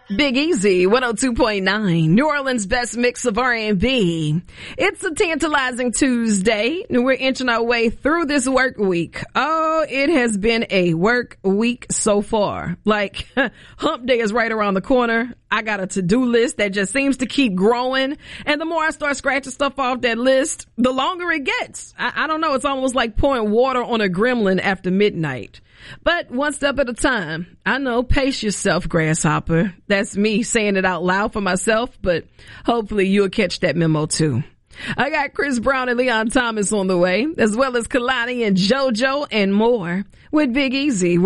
Big Easy, 102.9, New Orleans' best mix of R&B. It's a tantalizing Tuesday, and we're inching our way through this work week. Oh, it has been a work week so far. Like, hump day is right around the corner. I got a to-do list that just seems to keep growing, and the more I start scratching stuff off that list, the longer it gets. I don't know, it's almost like pouring water on a gremlin after midnight. But one step at a time. I know, pace yourself, grasshopper. That's me saying it out loud for myself, but hopefully you'll catch that memo too. I got Chris Brown and Leon Thomas on the way, as well as Kalani and JoJo and more with Big Easy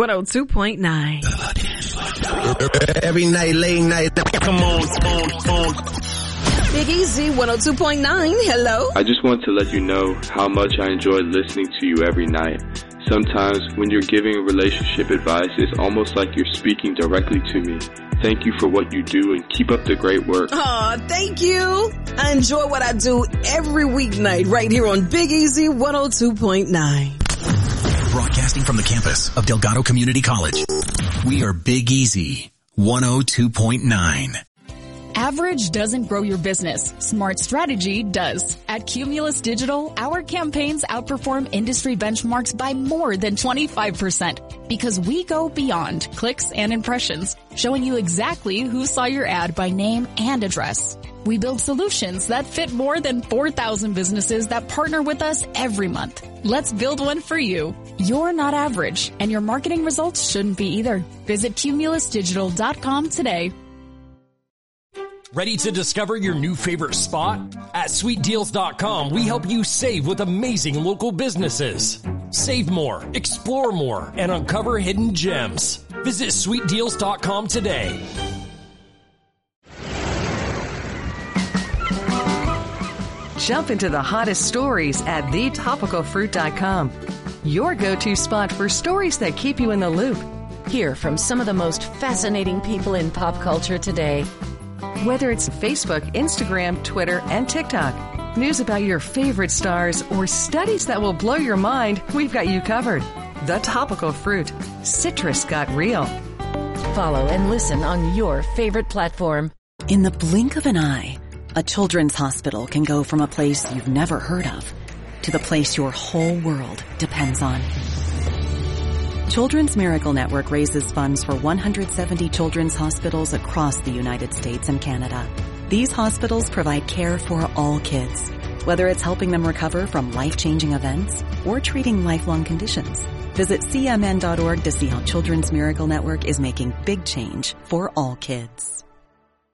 102.9. Every night, late night, come on. Big Easy 102.9. Hello. I just want to let you know how much I enjoy listening to you every night. Sometimes when you're giving relationship advice, it's almost like you're speaking directly to me. Thank you for what you do and keep up the great work. Aw, thank you. I enjoy what I do every weeknight right here on Big Easy 102.9. Broadcasting from the campus of Delgado Community College. We are Big Easy 102.9. Average doesn't grow your business. Smart strategy does. At Cumulus Digital, our campaigns outperform industry benchmarks by more than 25% because we go beyond clicks and impressions, showing you exactly who saw your ad by name and address. We build solutions that fit more than 4,000 businesses that partner with us every month. Let's build one for you. You're not average, and your marketing results shouldn't be either. Visit cumulusdigital.com today. Ready to discover your new favorite spot? At sweetdeals.com, we help you save with amazing local businesses. Save more, explore more, and uncover hidden gems. Visit sweetdeals.com today. Jump into the hottest stories at thetopicalfruit.com. Your go-to spot for stories that keep you in the loop. Hear from some of the most fascinating people in pop culture today. Whether it's Facebook, Instagram, Twitter, and TikTok, news about your favorite stars, or studies that will blow your mind, we've got you covered. The Topical Fruit. Citrus got real. Follow and listen on your favorite platform. In the blink of an eye, a children's hospital can go from a place you've never heard of to the place your whole world depends on. Children's Miracle Network raises funds for 170 children's hospitals across the United States and Canada. These hospitals provide care for all kids, whether it's helping them recover from life-changing events or treating lifelong conditions. Visit cmn.org to see how Children's Miracle Network is making big change for all kids.